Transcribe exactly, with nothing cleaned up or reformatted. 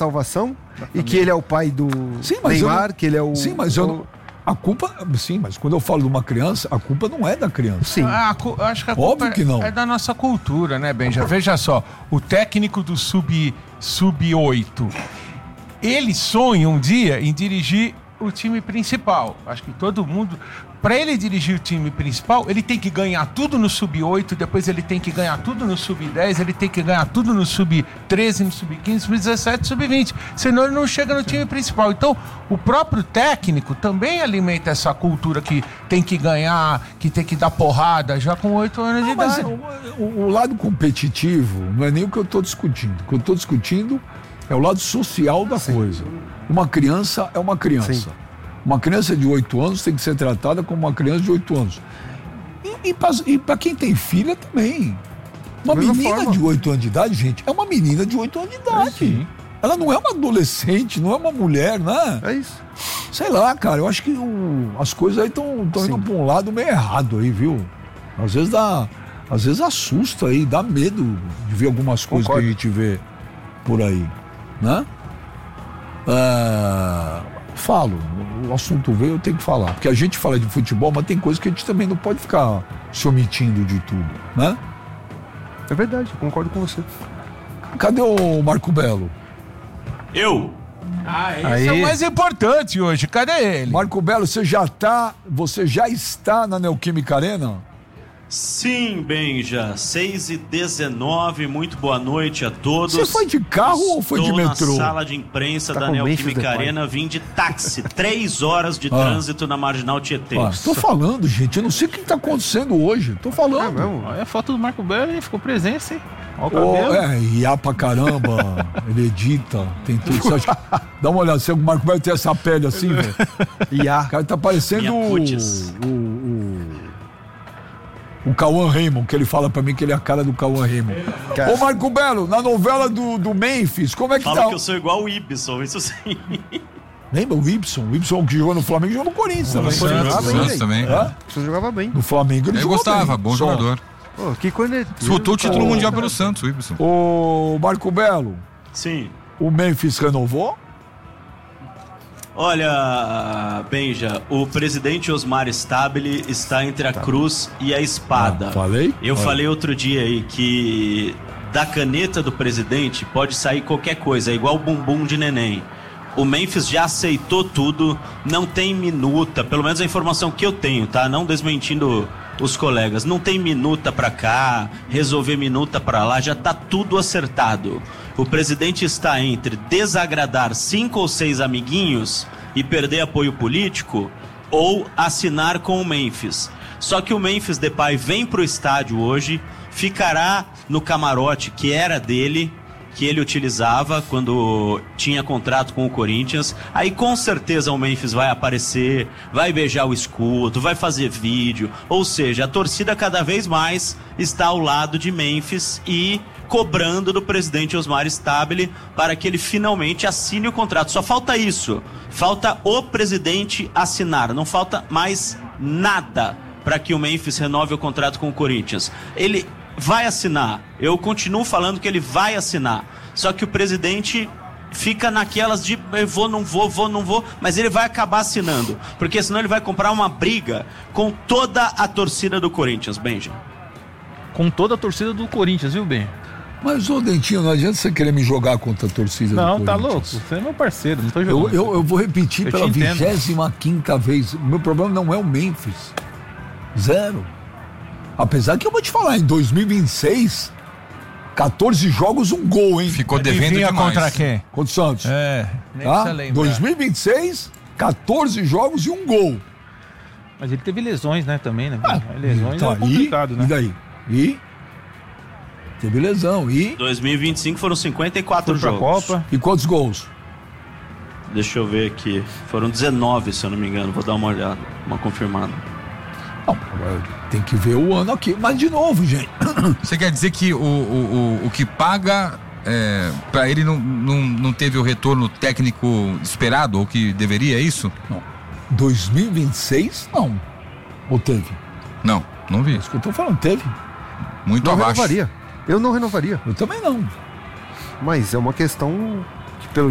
salvação e que ele é o pai do sim, mas Neymar, não, que ele é o... Sim, mas eu não, a culpa... Sim, mas quando eu falo de uma criança, a culpa não é da criança. Sim. Ah, eu acho que a culpa Óbvio que não. É, é da nossa cultura, né, Benja? Veja só, o técnico do sub, sub oito, ele sonha um dia em dirigir o time principal. Acho que todo mundo... Para ele dirigir o time principal, ele tem que ganhar tudo no sub oito, depois ele tem que ganhar tudo no sub dez, ele tem que ganhar tudo no sub treze, no sub quinze, sub dezessete, sub vinte. Senão ele não chega no time principal. Então, o próprio técnico também alimenta essa cultura que tem que ganhar, que tem que dar porrada já com oito anos de Não, mas idade. o, o, o lado competitivo não é nem o que eu estou discutindo. O que eu estou discutindo é o lado social da Sim. coisa. Uma criança é uma criança. Sim. Uma criança de oito anos tem que ser tratada como uma criança de oito anos. E, e para quem tem filha também. Uma menina forma. de oito anos de idade, gente, é uma menina de oito anos de idade. É, Ela não é uma adolescente, não é uma mulher, né? É isso. Sei lá, cara, eu acho que o, as coisas aí estão indo para um lado meio errado aí, viu? Às vezes dá, às vezes assusta aí, dá medo de ver algumas coisas Concordo. que a gente vê por aí, né? Ah... Falo, o assunto veio, eu tenho que falar. Porque a gente fala de futebol, mas tem coisas que a gente também não pode ficar se omitindo de tudo, né? É verdade, concordo com você. Cadê o Marco Belo? Eu? Ah, esse Aí. é o mais importante hoje, cadê ele? Marco Belo, você já tá, você já está na Neoquímica Arena? Sim, Benja, seis e dezenove, muito boa noite a todos. Você foi de carro Estou ou foi de metrô? Estou na sala de imprensa tá da Neoquímica Arena, vim de táxi, três horas de ah. trânsito na Marginal Tietê. Ah, tô falando, gente, eu não sei o que tá acontecendo hoje, tô falando. É mesmo? Olha a foto do Marco Belo, ele ficou presença, hein? Olha o cabelo. Oh, é, ia pra caramba, ele edita, tem tudo. Você acha... Dá uma olhada, se o Marco Belo tem essa pele assim, velho. O cara tá parecendo o... o, o O Cauã Raymond, que ele fala pra mim que ele é a cara do Cauã Raymond. Cara. Ô Marco Belo, na novela do, do Memphis, como é que fala tá? Fala que eu sou igual o Ibson, isso sim. Lembra o Ibson? O Ibson que jogou no Flamengo jogou no Corinthians também. Santos também. É? Você jogava bem. No Flamengo ele eu jogou gostava, bem. bom Só. jogador. Pô, que coisa... Disputou o título oh, mundial pelo Santos, o Ibson. Ô Marco Belo. Sim. O Memphis renovou? Olha, Benja, o presidente Osmar Stabile está entre a tá. cruz e a espada. Ah, falei? Eu Olha. falei outro dia aí que da caneta do presidente pode sair qualquer coisa, é igual bumbum de neném. O Memphis já aceitou tudo, não tem minuta, pelo menos a informação que eu tenho, tá? Não desmentindo os colegas, não tem minuta pra cá, resolver minuta pra lá, já tá tudo acertado. O presidente está entre desagradar cinco ou seis amiguinhos e perder apoio político ou assinar com o Memphis. Só que o Memphis Depay vem pro estádio hoje, ficará no camarote que era dele, que ele utilizava quando tinha contrato com o Corinthians. Aí com certeza o Memphis vai aparecer, vai beijar o escudo, vai fazer vídeo. Ou seja, a torcida cada vez mais está ao lado de Memphis e cobrando do presidente Osmar Stabile para que ele finalmente assine o contrato. Só falta isso, falta o presidente assinar, não falta mais nada para que o Memphis renove o contrato com o Corinthians. Ele vai assinar, eu continuo falando que ele vai assinar, só que o presidente fica naquelas de eu vou, não vou, vou, não vou, mas ele vai acabar assinando, porque senão ele vai comprar uma briga com toda a torcida do Corinthians, Benja. Com toda a torcida do Corinthians, viu, Ben? Mas, ô Dentinho, não adianta você querer me jogar contra a torcida não, do Corinthians. Não, tá louco, você é meu parceiro, não tô jogando. Eu, eu, eu vou repetir eu pela vigésima quinta vez, o meu problema não é o Memphis, zero. Apesar que eu vou te falar, em dois mil e vinte e seis, catorze jogos, um gol, hein? Ficou devendo demais. Contra quem? Contra o Santos. É, nem tá? precisa lembrar. dois mil e vinte e seis, catorze jogos e um gol. Mas ele teve lesões, né, também, né? Ah, lesões tá, é complicado, e, né? E daí? E? Teve lesão, e? dois mil e vinte e cinco foram cinquenta e quatro Foi jogos. Copa. E quantos gols? Deixa eu ver aqui, foram dezenove, se eu não me engano, vou dar uma olhada, uma confirmada. Não, tem que ver o ano aqui. Mas de novo, gente. Você quer dizer que o, o, o, o que paga é, para ele não, não, não teve o retorno técnico esperado ou que deveria, é isso? Não. dois mil e vinte e seis, não. Ou teve? Não, não vi. É isso que eu tô falando, teve. Muito não abaixo. Renovaria. Eu não renovaria. Eu também não. Mas é uma questão